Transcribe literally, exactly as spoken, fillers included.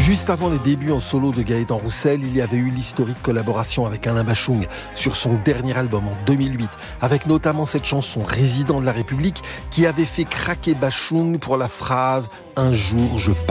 Juste avant les débuts en solo de Gaëtan Roussel, il y avait eu l'historique collaboration avec Alain Bachung sur son dernier album en deux mille huit, avec notamment cette chanson Résident de la République qui avait fait craquer Bachung pour la phrase « Un jour je